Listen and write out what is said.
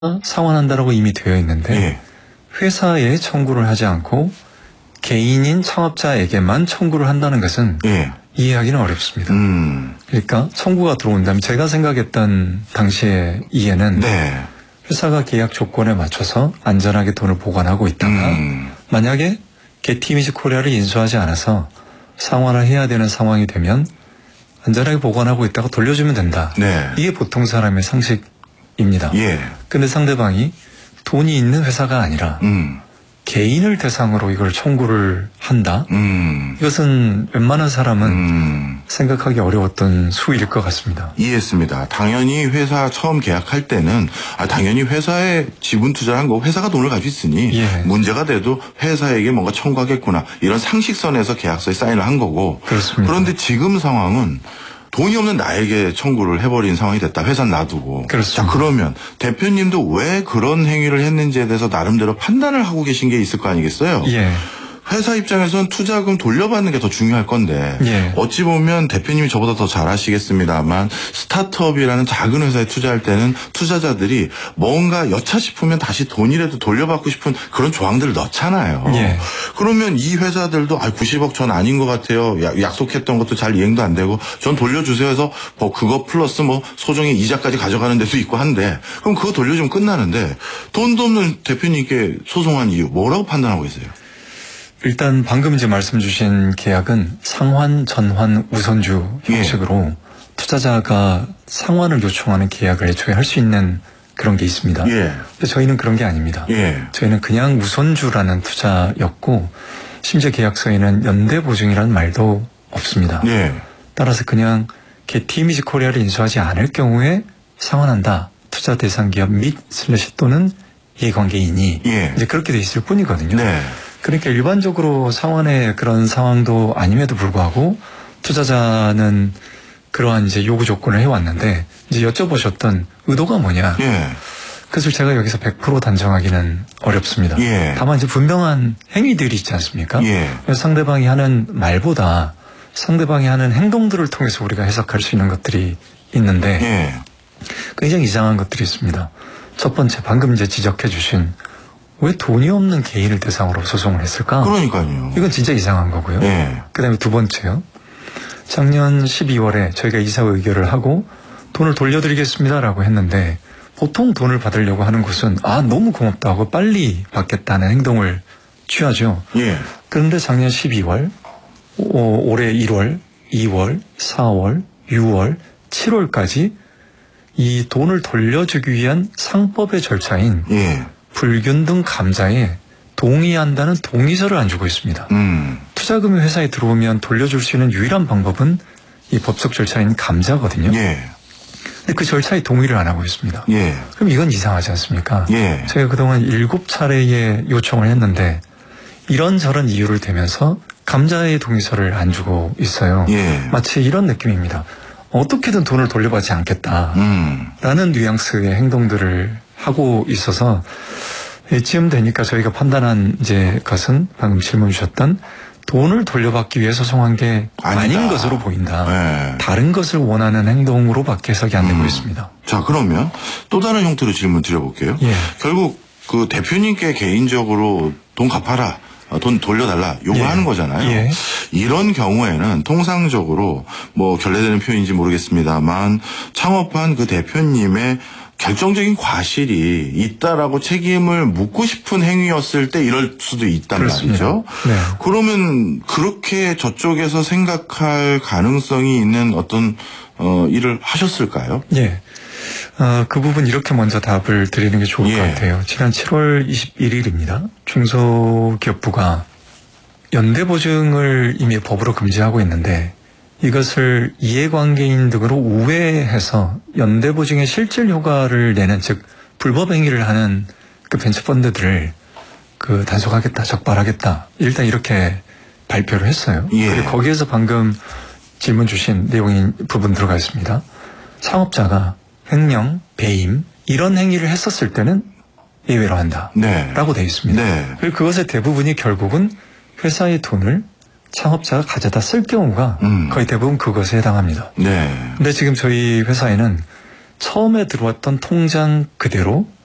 상환한다라고 이미 되어 있는데 예. 회사에 청구를 하지 않고 개인인 창업자에게만 청구를 한다는 것은 예. 이해하기는 어렵습니다. 그러니까 청구가 들어온다면 제가 생각했던 당시의 이해는 네. 회사가 계약 조건에 맞춰서 안전하게 돈을 보관하고 있다가 만약에 게티이미지 코리아를 인수하지 않아서 상환을 해야 되는 상황이 되면 안전하게 보관하고 있다가 돌려주면 된다. 네. 이게 보통 사람의 상식입니다. 예. 근데 상대방이 돈이 있는 회사가 아니라 개인을 대상으로 이걸 청구를 한다. 이것은 웬만한 사람은 생각하기 어려웠던 수위일 것 같습니다. 이해했습니다. 당연히 회사 처음 계약할 때는 당연히 회사에 지분 투자를 한 거 회사가 돈을 가지고 있으니 예. 문제가 돼도 회사에게 뭔가 청구하겠구나 이런 상식선에서 계약서에 사인을 한 거고. 그렇습니다. 그런데 지금 상황은 돈이 없는 나에게 청구를 해버린 상황이 됐다. 회사는 놔두고. 그렇습니다. 자, 그러면 대표님도 왜 그런 행위를 했는지에 대해서 나름대로 판단을 하고 계신 게 있을 거 아니겠어요? 예. 회사 입장에서는 투자금 돌려받는 게 더 중요할 건데 예. 어찌 보면 대표님이 저보다 더 잘 아시겠습니다만 스타트업이라는 작은 회사에 투자할 때는 투자자들이 뭔가 여차 싶으면 다시 돈이라도 돌려받고 싶은 그런 조항들을 넣잖아요. 예. 그러면 이 회사들도 90억 전 아닌 것 같아요. 약속했던 것도 잘 이행도 안 되고 전 돌려주세요 해서 뭐 그거 플러스 뭐 소정의 이자까지 가져가는 데도 있고 한데 그럼 그거 돌려주면 끝나는데 돈도 없는 대표님께 소송한 이유 뭐라고 판단하고 계세요? 일단 방금 이제 말씀 주신 계약은 상환, 전환, 우선주 형식으로 투자자가 상환을 요청하는 계약을 애초에 할 수 있는 그런 게 있습니다. 예. 근데 저희는 그런 게 아닙니다. 예. 저희는 그냥 우선주라는 투자였고 심지어 계약서에는 연대보증이라는 말도 없습니다. 예. 따라서 그냥 게티이미지 코리아를 인수하지 않을 경우에 상환한다. 투자 대상 기업 및 슬래시 또는 이해관계인이 예. 이제 그렇게 돼 있을 뿐이거든요. 네. 그러니까 일반적으로 상환의 그런 상황도 아님에도 불구하고 투자자는 그러한 이제 요구 조건을 해왔는데 이제 여쭤보셨던 의도가 뭐냐. 예. 그것을 제가 여기서 100% 단정하기는 어렵습니다. 예. 다만 이제 분명한 행위들이 있지 않습니까? 예. 상대방이 하는 말보다 상대방이 하는 행동들을 통해서 우리가 해석할 수 있는 것들이 있는데 예. 굉장히 이상한 것들이 있습니다. 첫 번째 방금 이제 지적해 주신 왜 돈이 없는 개인을 대상으로 소송을 했을까? 그러니까요. 이건 진짜 이상한 거고요. 예. 그다음에 두 번째요. 작년 12월에 저희가 이사 의결을 하고 돈을 돌려드리겠습니다라고 했는데 보통 돈을 받으려고 하는 곳은 너무 고맙다 하고 빨리 받겠다는 행동을 취하죠. 예. 그런데 작년 12월, 올해 1월, 2월, 4월, 6월, 7월까지 이 돈을 돌려주기 위한 상법의 절차인 예. 불균등 감자에 동의한다는 동의서를 안 주고 있습니다. 투자금이 회사에 들어오면 돌려줄 수 있는 유일한 방법은 이 법적 절차인 감자거든요. 예. 근데 그 절차에 동의를 안 하고 있습니다. 예. 그럼 이건 이상하지 않습니까? 예. 제가 그동안 7차례의 요청을 했는데 이런저런 이유를 대면서 감자의 동의서를 안 주고 있어요. 예. 마치 이런 느낌입니다. 어떻게든 돈을 돌려받지 않겠다. 라는 뉘앙스의 행동들을 하고 있어서 이쯤 되니까 저희가 판단한 이제 것은 방금 질문 주셨던 돈을 돌려받기 위해 소송한 게 아닌 것으로 보인다. 예. 다른 것을 원하는 행동으로밖에 해석이 안 되고 있습니다. 자, 그러면 또 다른 형태로 질문 드려볼게요. 예. 결국 그 대표님께 개인적으로 돈 갚아라. 돈 돌려달라 요구하는 예. 거잖아요. 예. 이런 경우에는 통상적으로 뭐 결례되는 표현인지 모르겠습니다만 창업한 그 대표님의 결정적인 과실이 있다라고 책임을 묻고 싶은 행위였을 때 이럴 수도 있단 그렇습니다. 말이죠. 네. 그러면 그렇게 저쪽에서 생각할 가능성이 있는 어떤 일을 하셨을까요? 예. 그 부분 이렇게 먼저 답을 드리는 게 좋을 예. 것 같아요. 지난 7월 21일입니다. 중소기업부가 연대보증을 이미 법으로 금지하고 있는데 이것을 이해관계인 등으로 우회해서 연대보증의 실질 효과를 내는 즉 불법 행위를 하는 그 벤처펀드들을 그 단속하겠다, 적발하겠다. 일단 이렇게 발표를 했어요. 예. 그리고 거기에서 방금 질문 주신 내용인 부분 들어가 있습니다. 창업자가 횡령, 배임 이런 행위를 했었을 때는 예외로 한다. 네. 라고 되어 있습니다. 네. 그리고 그것의 대부분이 결국은 회사의 돈을 창업자가 가져다 쓸 경우가 거의 대부분 그것에 해당합니다. 네. 근데 지금 저희 회사에는 처음에 들어왔던 통장 그대로